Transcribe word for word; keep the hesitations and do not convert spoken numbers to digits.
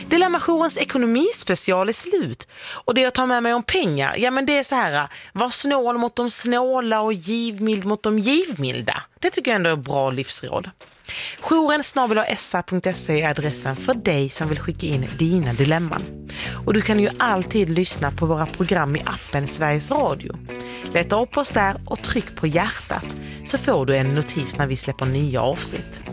Dilemmajourens ekonomispecial är slut. Och det jag tar med mig om pengar, ja men det är så här: var snål mot de snåla och givmild mot de givmilda. Det tycker jag ändå är bra livsråd. Jouren snabel-a s a punkt se är adressen för dig som vill skicka in dina dilemman. Och du kan ju alltid lyssna på våra program i appen Sveriges Radio. Leta upp oss där och tryck på hjärtat så får du en notis när vi släpper nya avsnitt.